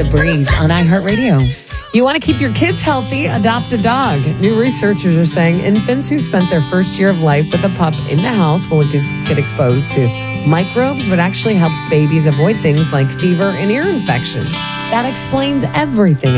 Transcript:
Breeze on iHeartRadio. You want to keep your kids healthy? Adopt a dog. New researchers are saying infants who spent their first year of life with a pup in the house will get exposed to microbes, but actually helps babies avoid things like fever and ear infection. That explains everything